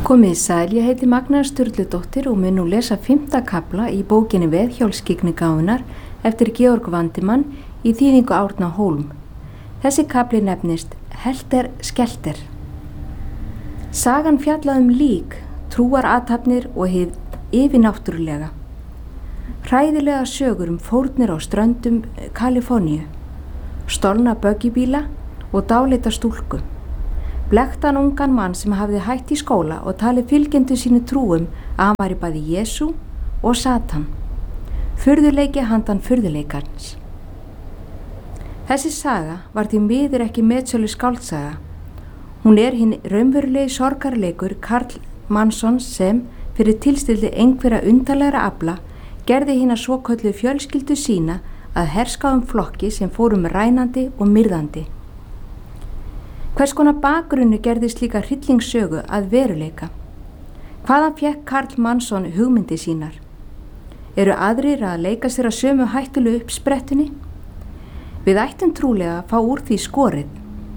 Komið sæl, ég heiti Magna Sturludóttir og mun nú lesa 5. kafla í bókinni Veðhjólsskyggnigáfunnar eftir Georg Vandimann í þýðingu Árna Hólm. Þessi kafli nefnist Helter Skelter. Sagan fjallaði lík, trúarathafnir og hið yfirnáttúrulega. Hræðilega sögur fórnir á ströndum Kaliforníu, stolna böggibíla og dáleita stúlku. Blekktan ungan mann sem hafði hætt í skóla og talið fylgjendur sínu trúum að hann væri bæði Jesú og Satan. Furðuleiki handan furðuleikarins. Þessi saga var því miður ekki metsölu skáldsaga. Hún hinn raunverulegi sorgarleikur Karl Manson sem fyrir tilstilli einhverja undarlegra afla gerði hina svokölluðu fjölskyldu sína að herskáum flokki sem fórum rænandi og myrðandi. Hvers konar bakgrunni gerði slíka hryllingssögu að veruleika? Hvaðan fékk Karl Manson hugmyndi sínar? Eru aðrir að leika sér að sömu hættulegu uppsprettunni? Við ættum trúlega að fá úr því skorið.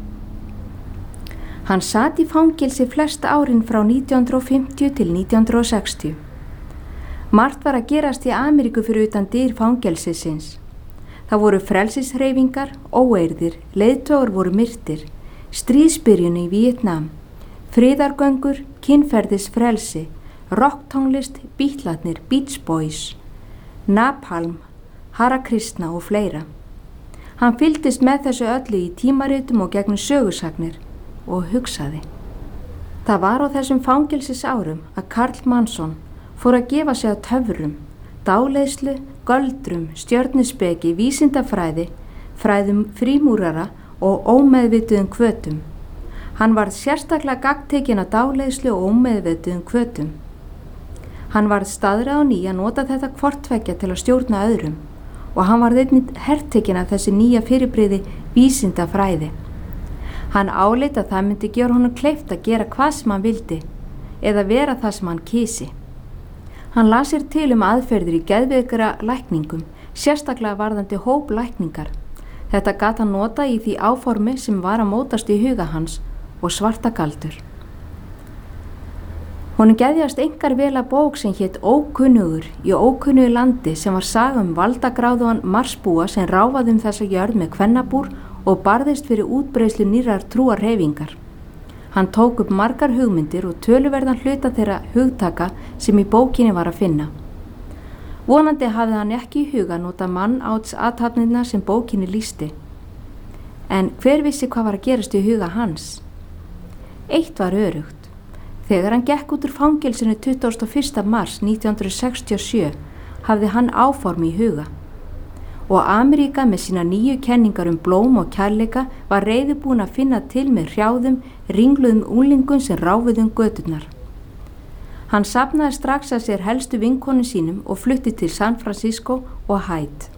Hann sat í fangelsi flest árin frá 1950 til 1960. Margt var að gerast í Ameríku fyrir utan dyr fangelsisins. Það voru frelsishreyfingar, óeirðir, leiðtogar voru myrtir, stríðsbyrjun í Víetnam, friðargöngur, kynferðisfrelsi, rocktónlist, Bítlarnir, Beach Boys, Napalm, Hare Krishna og fleira. Hann fylgdist með þessu öllu í tímaritum og gegnum sögusagnir og hugsaði. Það var á þessum fangelsisárum að Karl Manson fór að gefa sig að töfrum, dáleiðslu, göldrum, stjörnuspeki, vísindafræði, fræðum frímúrara og ómeðvituðum hvötum. Hann varð sérstaklega gagntekinn að dáleiðslu og ómeðvituðum hvötum. Hann varð staðráðinn í að nota þetta hvorttveggja til að stjórna öðrum og hann varð einnig hertekinn af þessi nýja fyrirbrigði vísindafræði. Hann áleit að það myndi gera honum kleift að gera hvað sem hann vildi eða vera það sem hann kysi. Hann las sér til aðferðir í geðveikra lækningum, sérstaklega varðandi hóplækningar. Þetta gat hann nota í því áformi sem var að mótast í huga hans og svarta galdur. Honum geðjast einkar vel að bók sem hét Ókunnugur í ókunnugu landi sem var saga valdagráðugan marsbúa sem ráfaði þessa jörð með kvennabúr og barðist fyrir útbreiðslu nýrrar trúarhreyfingar. Hann tók upp margar hugmyndir og töluverðan hluta þeirra hugtaka sem í bókinni var að finna. Vonandi hafði hann ekki í huga nota mannátsathafnirnar sem bókinni lýsti. En hver vissi hvað var að gerast í huga hans? Eitt var örugt. Þegar hann gekk út úr fangelsinu 21. mars 1967 hafði hann áform í huga. Og Ameríka með sína nýju kenningar blóm og kærleika var reiðubúin að finna til með hrjáðum, ringluðum unglingum sem ráfuðu göturnar. Hann safnaði strax að sér helstu vinkonum sínum og flutti til San Francisco og Haiti.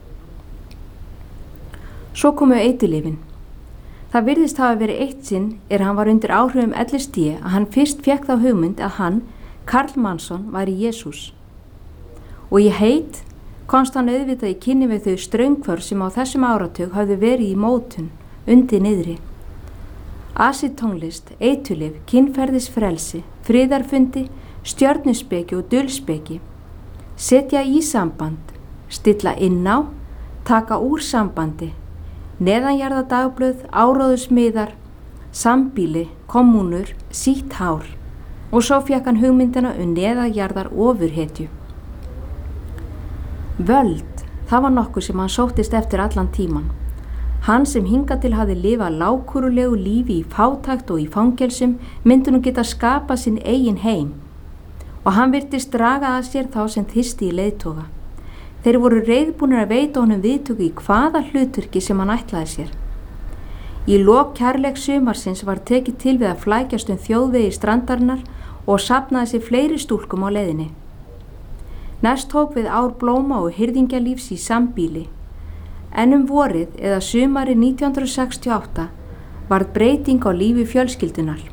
Svo komu eiturlyfin. Það virðist hafa verið eitt sinn hann var undir áhrifum LSD að hann fyrst fékk þá hugmynd að hann, Karl Manson, væri Jesús. Og í Haiti komst hann auðvitað í kynni við þau straumhvörf sem á þessum áratug hafði verið í mótun, undir niðri. Acid-tónlist, eiturlyf, kynferðisfrelsi, friðarfundi, stjörnuspeki og dulspeki, setja í samband, stilla inn á, taka úr sambandi, neðanjarðadagblöð, áróðusmiðar, sambýli, kommunur, sítt hár og svo fékk hann hugmyndina neðanjarðar ofurhetju. Völd, það var nokkuð sem hann sóttist eftir allan tíman. Hann sem hingað til hafði lifað lágkúrulegu lífi í fátækt og í fangelsum myndi nú geta skapað sinn eigin heim. Og hann virtist draga að sér þá sem þyrsti í leiðtoga. Þeir voru reiðbúnir að veita honum viðtöku í hvaða hlutverki sem hann ætlaði sér. Í lok kærleiks sumarsins var tekið til við að flækjast þjóðvegi strandarinnar og safnaði sér fleiri stúlkum á leiðinni. Næst tók við ár blóma og hirðingjalífs í sambýli. En vorið eða sumari 1968 varð breyting á lífi fjölskyldunar.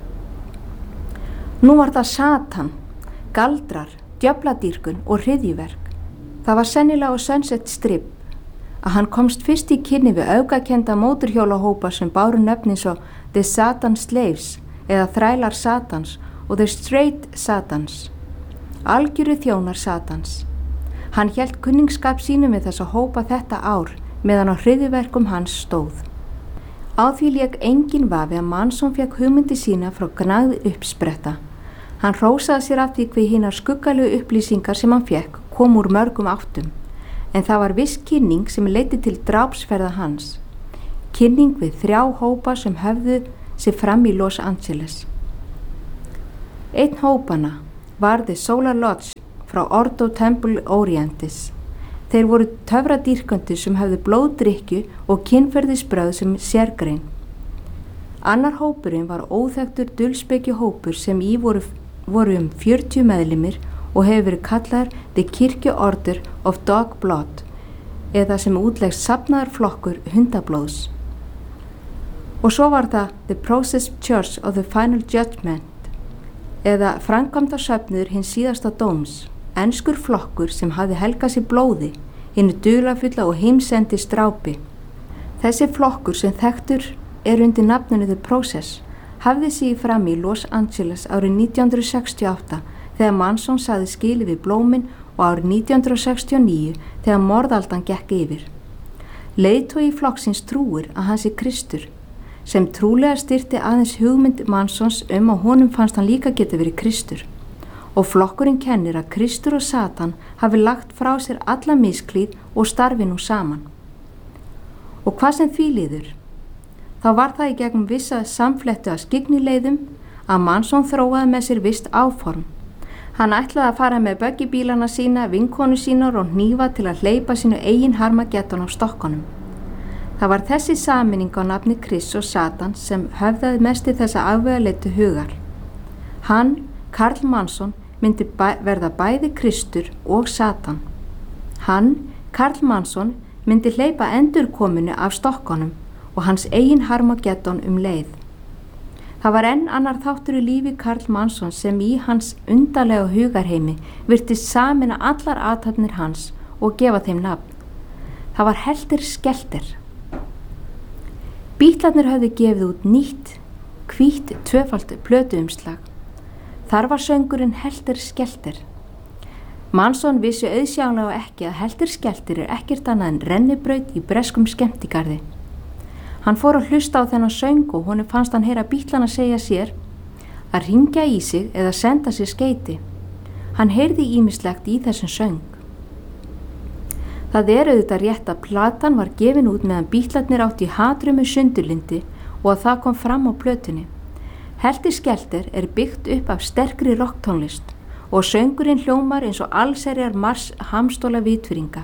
Nú var það Satan, galdrar, djöfladýrkun og hryðjuverk. Það var sennilega á Sunset Strip að hann komst fyrst í kynni við öfgakennda móturhjólahópa sem báru nöfnin svo The Satan Slaves eða þrælar Satans og The Straight Satans, algjöru þjónar Satans. Hann hélt kunningsskap sínum með þess að hópa þetta ár meðan á hryðjuverkum hans stóð. Á því lék engin vafi að Manson fékk hugmyndi sína frá gnægð uppspretta. Hann hrósaði sér af því hve hinar skuggalegu upplýsingar sem hann fékk kom úr mörgum áttum, en það var viss kynning sem leiddi til drápsferða hans. Kynning við 3 hópa sem höfðu sig fram í Los Angeles. Einn hópana var The Solar Lodge frá Ordo Temple Orientis. Þeir voru töfradýrkendur sem höfðu blóðdrykkju og kynferðisbrögð sem sérgrein. Annar hópurinn var óþekktur dulspekjuhópur sem í voru 40 meðlimir og hefur verið kallaður The Kirkju Order of Dog Blood eða sem útlegst safnaðarflokkur hundablóðs. Og svo var það The Process Church of the Final Judgment eða framkvæmdasöfnuður hins síðasta dóms, enskur flokkur sem hafði helgað sér blóði, hinu dularfulla og heimsendi strápi. Þessi flokkur sem þekktur undir nafninu The Process hafði sig fram í Los Angeles árið 1968 þegar Manson sagði skilið við blómin og árið 1969 þegar morðaldan gekk yfir. Leiðtogi flokksins trúir að hann sé Kristur, sem trúlega styrti aðeins hugmynd Mansons að honum fannst hann líka geta verið Kristur, og flokkurinn kennir að Kristur og Satan hafi lagt frá sér alla misklíð og starfi nú saman. Og hvað sem því líður, þá var það í gegnum vissa samflettu að skygnileiðum að Manson þróaði með sér visst áform. Hann ætlaði að fara með böggibílana sína, vinkonu sínar og hnífa til að hleypa sínu eigin Harmageddon á stokkunum. Það var þessi sameining á nafni Kris og Satan sem höfðaði mest í þessa afvegaleitu hugar. Hann, Karl Manson, myndi verða bæði Kristur og Satan. Hann, Karl Manson, myndi hleypa endurkominu af stokkunum og hans eigin Harmageddon leið. Það var enn annar þáttur í lífi Karl Manson sem í hans undarlega hugarheimi virtist sameina allar athafnir hans og gefa þeim nafn. Það var Helter Skelter. Bítlarnir höfðu gefið út nýtt, hvítt, tvöfalt plötuumslag. Þar var söngurinn Helter Skelter. Manson vissi auðsjáanlega ekki að Helter Skelter ekkert annað en rennibraut í breskum skemmtigarði. Hann fór að hlusta á þennan söng og honum fannst hann heyra bítlana segja sér að hringja í sig eða senda sér skeyti. Hann heyrði ýmislegt í þessum söng. Það auðvitað rétt að platan var gefin út meðan bítlarnir átti í hatrumu sundurlyndi og að það kom fram á plötunni. Helter Skelter byggt upp af sterkri rocktónlist og söngurinn hljómar eins og allserjar mars hamstóla vitfyringa.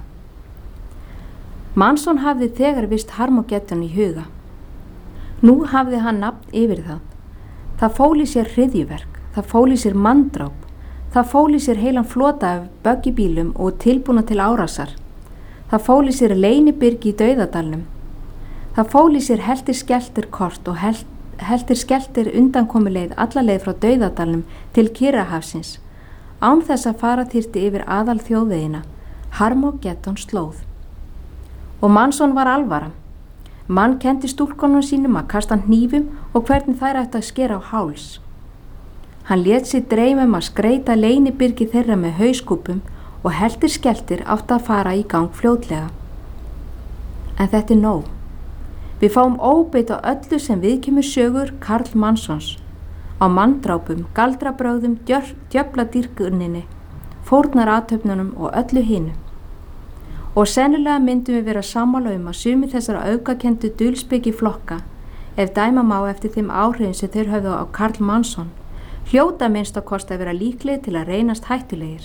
Manson hafði þegar vist Harmageddon í huga. Nú hafði hann nafn yfir það. Það fól í sér hryðjuverk, það fól í sér manndráp, það fól í sér heilan flota af böggibílum og tilbúna til árásar. Það fól í sér leynibyrgi í Dauðadalnum. Það fól í sér Helter Skelter kort og Helter Skelter undankomuleið alla leið frá Dauðadalnum til Kyrrahafsins, án þess að fara þyrfti yfir aðal þjóðvegina, Harmageddon slóð. Og Manson var alvara. Mann kenndi stúlkonum sínum að kasta hnífum og hvernig þær ættu að skera á háls. Hann lét sig dreyma að skreita leynibyrgi þeirra með hauskúpum og Helter Skelter átti að fara í gang fljótlega. En þetta nóg. Við fáum óbeit á öllu sem viðkemur sögur Karl Mansons, á manndrápum, galdrabrögðum, djöfladýrkuninni, fórnarathöfnunum og öllu hinu. Og sennilega myndum við vera sammála að sumir þessara aukakendu dulspeki flokka, ef dæma má eftir þeim áhrifum sem þeir höfðu á Karl Manson, hljóta minnst að kosta að vera líklegir til að reynast hættulegir.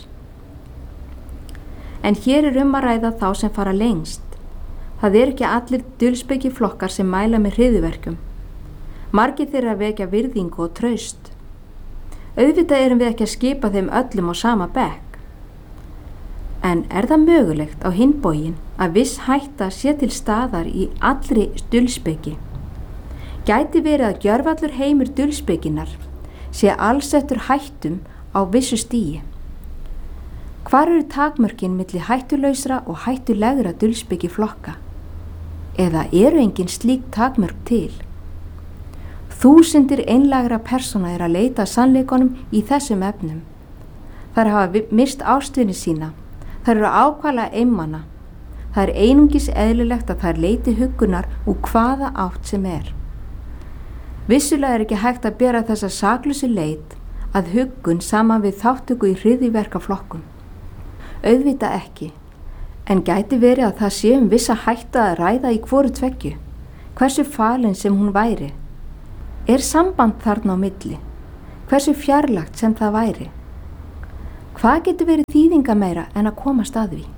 En hér að ræða þá sem fara lengst. Það ekki allir dulspeki flokkar sem mæla með hryðjuverkum. Margir þeirra vekja virðingu og traust. Auðvitað við ekki að skipa þeim öllum á sama bekk. En það mögulegt á hinn bóginn að viss hætta sé til staðar í allri dulspeki? Gæti verið að gjörvallur heimur dulspekinnar sé allsettur hættum á vissu stigi? Hvar takmörkin milli hættulausra og hættulegra dulspeki flokka? Eða engin slík takmörk til? Þúsundir einlægra persóna að leita að sannleikanum í þessum efnum. Þær hafa mist ástvini sína. Þær eru ákvæðlega einmana. Það er einungis eðlilegt að þær leiti huggunar úr hvaða átt sem er. Vissulega er ekki hægt að bera þessa saklausu leit að huggun saman við þátttöku í hryðjuverkaflokkum. Auðvitað ekki, en gæti verið að það sé vissa hættu að ræða í hvoru tveggju, hversu falin sem hún væri. Er samband þarna á milli? Hversu fjarlægt sem það væri? Hvað getur verið þýðingameira en að komast að því?